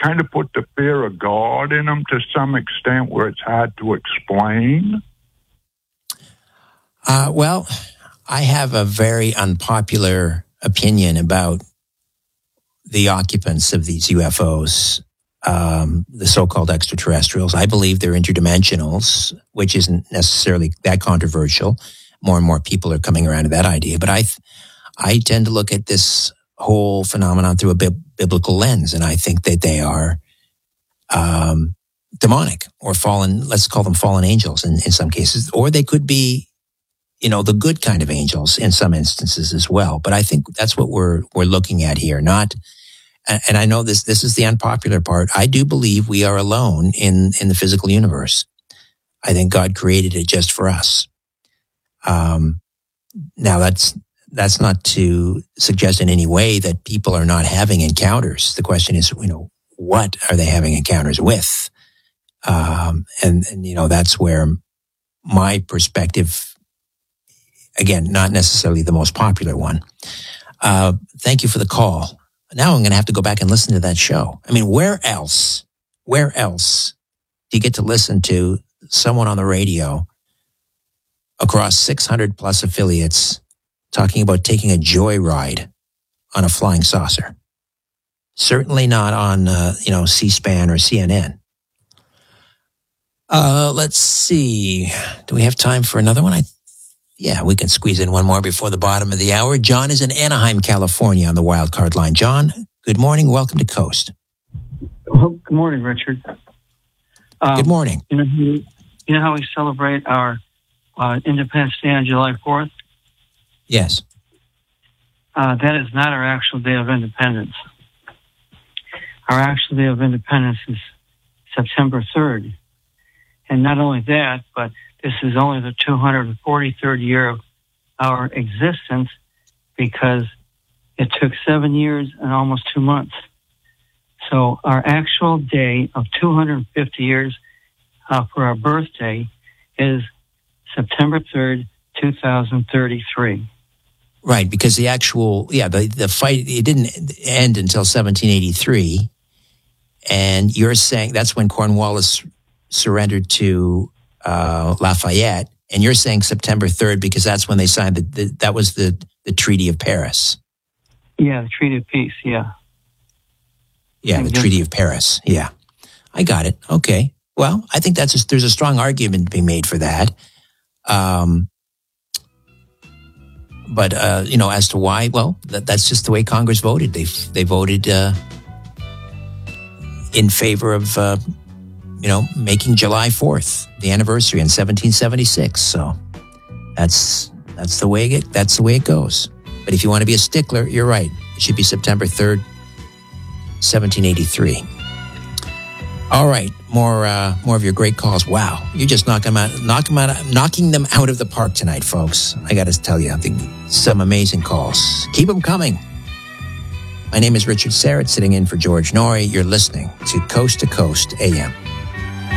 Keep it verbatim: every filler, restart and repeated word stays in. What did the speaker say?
kind of put the fear of God in them to some extent where it's hard to explain? Uh, well, I have a very unpopular opinion about the occupants of these U F Os, um, the so-called extraterrestrials. I believe they're interdimensionals, which isn't necessarily that controversial. More and more people are coming around to that idea. But I, I tend to look at this whole phenomenon through a bi- biblical lens, and I think that they are um, demonic or fallen. Let's call them fallen angels in, in some cases, or they could be, you know, the good kind of angels in some instances as well. But I think that's what we're we're looking at here. Not, and I know this this is the unpopular part. I do believe we are alone in in the physical universe. I think God created it just for us. Um, now that's that's not to suggest in any way that people are not having encounters. The question is, you know, what are they having encounters with? Um, and, and you know, that's where my perspective, again, not necessarily the most popular one. Uh, thank you for the call. Now I'm going to have to go back and listen to that show. I mean, where else, where else do you get to listen to someone on the radio across six hundred plus affiliates talking about taking a joyride on a flying saucer? Certainly not on, uh, you know, C-SPAN or C N N. Uh, let's see. Do we have time for another one? I, yeah, we can squeeze in one more before the bottom of the hour. John is in Anaheim, California on the wild card line. John, good morning. Welcome to Coast. Well, good morning, Richard. Um, good morning. You know, you know how we celebrate our uh, Independence Day on July fourth? Yes. Uh, that is not our actual day of independence. Our actual day of independence is September third. And not only that, but this is only the two hundred forty-third year of our existence because it took seven years and almost two months. So our actual day of two hundred fifty years uh, for our birthday is September third, two thousand thirty-three. Right, because the actual, yeah, the, the fight, it didn't end until seventeen eighty-three. And you're saying that's when Cornwallis surrendered to uh, Lafayette. And you're saying September third because that's when they signed, the, the that was the, the Treaty of Paris. Yeah, the Treaty of Peace, yeah. Yeah, the Treaty of Paris, yeah. I got it, okay. Well, I think that's a, there's a strong argument to be made for that. Um, but, uh, you know, as to why, well, that, that's just the way Congress voted. They they voted uh, in favor of, uh, you know, making July fourth the anniversary in seventeen seventy-six. So that's that's the way it that's the way it goes. But if you want to be a stickler, you're right. It should be September third, seventeen eighty-three. All right, more uh, more of your great calls. Wow, you just knock them out, knock them out, knocking them out of the park tonight, folks. I got to tell you, I think some amazing calls. Keep them coming. My name is Richard Serrett, sitting in for George Norrie. You're listening to Coast to Coast A M.